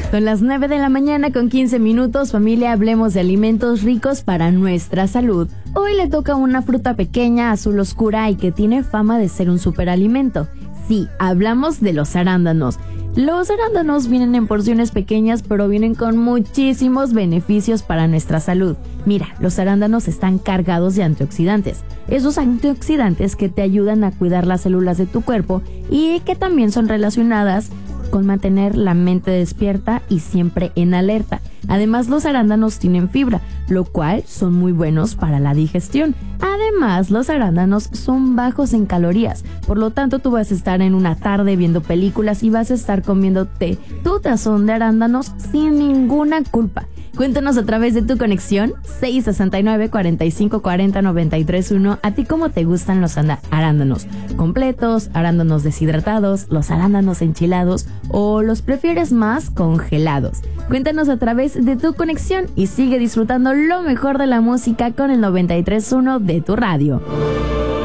Son las 9 de la mañana con 15 minutos, familia, hablemos de alimentos ricos para nuestra salud. Hoy le toca una fruta pequeña, azul oscura y que tiene fama de ser un superalimento. Sí, hablamos de los arándanos. Los arándanos vienen en porciones pequeñas, pero vienen con muchísimos beneficios para nuestra salud. Mira, los arándanos están cargados de antioxidantes. Esos antioxidantes que te ayudan a cuidar las células de tu cuerpo y que también son relacionadas con mantener la mente despierta y siempre en alerta. Además, los arándanos tienen fibra, lo cual son muy buenos para la digestión. Además, los arándanos son bajos en calorías, por lo tanto tú vas a estar en una tarde viendo películas y vas a estar comiéndote tu tazón de arándanos sin ninguna culpa. Cuéntanos a través de tu conexión 669-4540-931 a ti cómo te gustan los arándanos completos, arándanos deshidratados, los arándanos enchilados o los prefieres más congelados. Cuéntanos a través de tu conexión y sigue disfrutando lo mejor de la música con el 93.1 de tu radio.